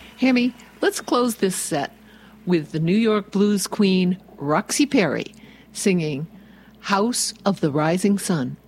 Hammy, let's close this set with the New York blues queen Roxy Perry singing House of the Rising Sun.